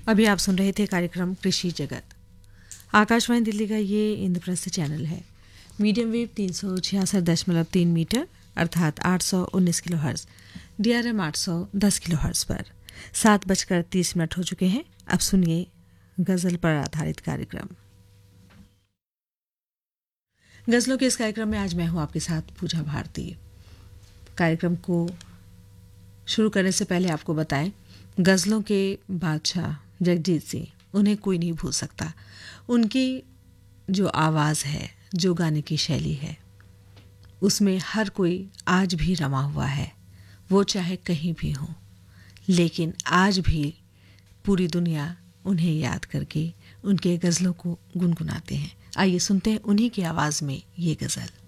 अभी आप सुन रहे थे कार्यक्रम कृषि जगत। आकाशवाणी दिल्ली का ये इंद्रप्रस्थ चैनल है। मीडियम वेव 366.3 मीटर अर्थात 819 kilo hertz, DRM 810 kilo hertz पर 7:30 हो चुके हैं। अब सुनिए गजल पर आधारित कार्यक्रम। गजलों के इस कार्यक्रम में आज मैं हूं आपके साथ पूजा भारती। कार्यक्रम को शुरू करने से पहले आपको बताएं, गजलों के बादशाह जगजीत सिंह, उन्हें कोई नहीं भूल सकता। उनकी जो आवाज़ है, जो गाने की शैली है, उसमें हर कोई आज भी रमा हुआ है, वो चाहे कहीं भी हो। लेकिन आज भी पूरी दुनिया उन्हें याद करके उनके गज़लों को गुनगुनाते हैं। आइए सुनते हैं उन्हीं की आवाज़ में ये गज़ल।